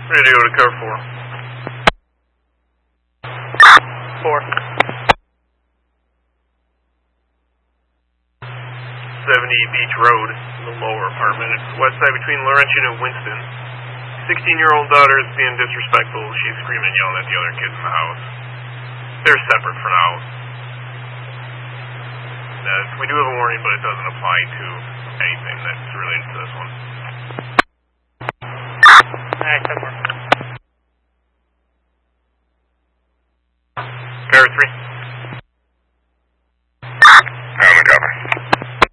Ready to go to cover 4. 4. 70 Beach Road, the lower apartment. It's west side between Laurentian and Winston. 16-year-old daughter is being disrespectful. She's screaming, yelling at the other kids in the house. They're separate for now. We do have a warning, but it doesn't apply to anything that's related to this one. Alright, cover 3.